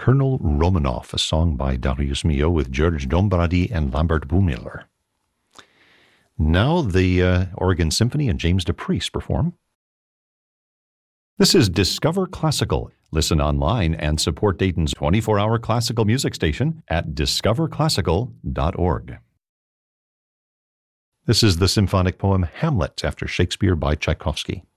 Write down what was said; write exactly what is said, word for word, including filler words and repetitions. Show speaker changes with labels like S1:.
S1: Colonel Romanov, a song by Darius Milhaud with George Dombrady and Lambert Boumiller. Now the uh, Oregon Symphony and James DePriest perform. This is Discover Classical. Listen online and support Dayton's twenty-four hour classical music station at discover classical dot org. This is the symphonic poem Hamlet after Shakespeare by Tchaikovsky.